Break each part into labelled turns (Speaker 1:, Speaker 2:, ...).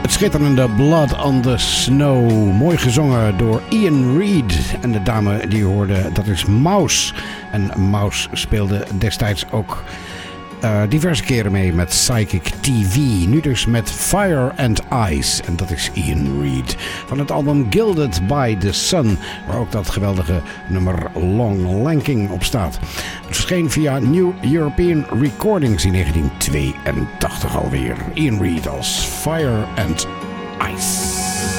Speaker 1: Het schitterende Blood on the Snow. Mooi gezongen door Ian Reid. En de dame die hoorde, dat is Mouse. En Mouse speelde destijds ook diverse keren mee met Psychic TV. Nu dus met Fire and Ice. En dat is Ian Reid. Van het album Gilded by the Sun. Waar ook dat geweldige nummer Long Lanking op staat. Het verscheen via New European Recordings in 1982 alweer. Ian Reid als Fire and Ice.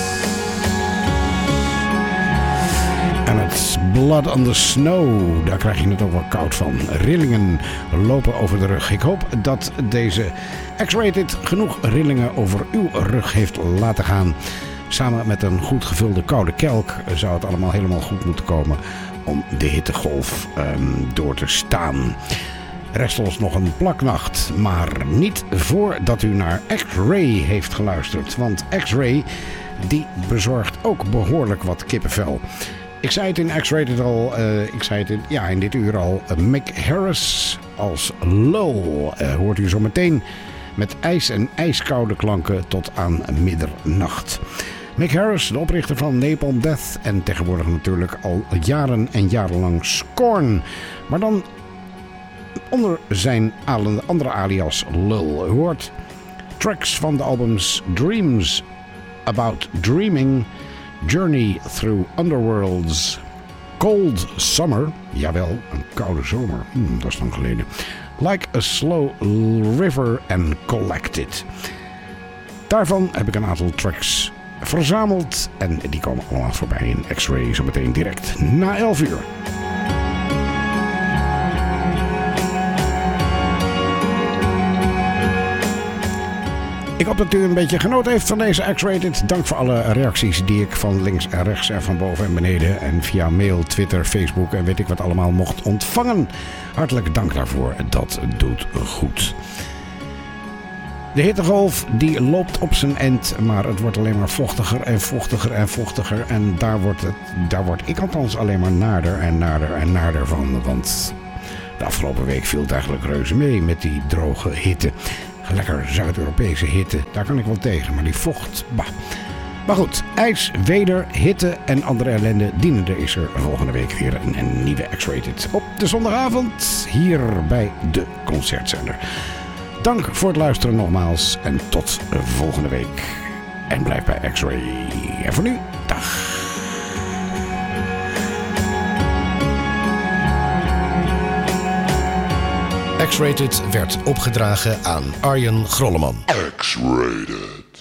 Speaker 1: En het Blood on the Snow, daar krijg je het ook wel koud van. Rillingen lopen over de rug. Ik hoop dat deze X-Rated genoeg rillingen over uw rug heeft laten gaan. Samen met een goed gevulde koude kelk zou het allemaal helemaal goed moeten komen om de hittegolf door te staan. Rest ons nog een plaknacht, maar niet voordat u naar X-Ray heeft geluisterd. Want X-Ray die bezorgt ook behoorlijk wat kippenvel. Ik zei het in X-Rated al, in dit uur al. Mick Harris als Lull hoort u zo meteen met ijs en ijskoude klanken tot aan middernacht. Mick Harris, de oprichter van Napalm Death en tegenwoordig natuurlijk al jaren en jarenlang Scorn. Maar dan onder zijn andere alias Lull. U hoort tracks van de albums Dreams About Dreaming, Journey Through Underworlds, Cold Summer, jawel, een koude zomer, dat is lang geleden, Like a Slow River and Collected. Daarvan heb ik een aantal tracks verzameld en die komen allemaal voorbij in X-Ray zometeen direct na 11 uur. Ik hoop dat u een beetje genoten heeft van deze X-Rated. Dank voor alle reacties die ik van links en rechts en van boven en beneden en via mail, Twitter, Facebook en weet ik wat allemaal mocht ontvangen. Hartelijk dank daarvoor. Dat doet goed. De hittegolf die loopt op zijn end, maar het wordt alleen maar vochtiger en vochtiger en vochtiger. En daar word ik althans alleen maar naarder en naarder en naarder van. Want de afgelopen week viel het eigenlijk reuze mee met die droge hitte. Lekker Zuid-Europese hitte, daar kan ik wel tegen, maar die vocht, bah. Maar goed, ijs, weder, hitte en andere ellende dienen is er volgende week weer een nieuwe X-Rated op de zondagavond hier bij de Concertzender. Dank voor het luisteren nogmaals en tot volgende week. En blijf bij X-Ray. En voor nu, dag.
Speaker 2: X-Rated werd opgedragen aan Arjen Grolleman.
Speaker 3: X-Rated.